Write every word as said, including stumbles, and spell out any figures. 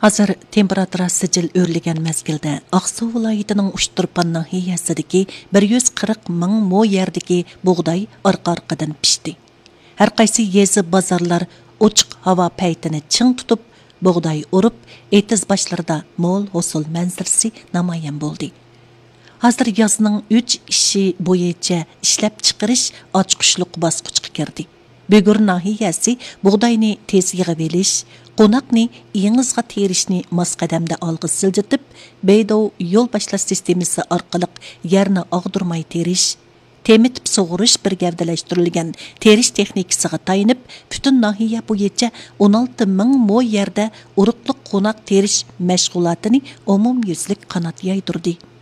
Hazır temperatura sicil örlegen mezgilde Aqsu vilayetining Ushturpan nahiyasidagi bir yuz qirq ming mo yerdagi buğday arqa-arqadan pishdi. Har qaysi yezi bozorlar ochiq havo paytini ching tutib, buğday urib, etiz boshlarida mo'l hosil manzarasi namoyon bo'ldi. Hozir yozning uch ishi bo'yicha ishlab chiqarish ochqishliq bosqichga kirdi. Bögür nahiyasi buğdayni tez yig'ib elish, qo'noqni yengizga terishni mos qadamda olg'a siljitib, beydov yo'l boshlash sistemasi orqali yerni og'dirmay terish, temitib sug'urish bir gavdalashtirilgan terish texnikasiga tayinib, butun nahiya bo'yicha o'n olti ming mo yerda uruqliq qo'noq terish mashg'ulotini umumyuzlik qanot yaydirdi.